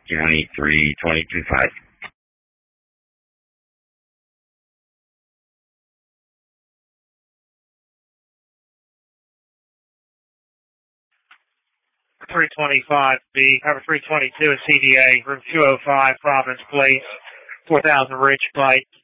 County 322.5. B, cover 322 at CDA, room 205, Providence Place, 4000 Rich Bite.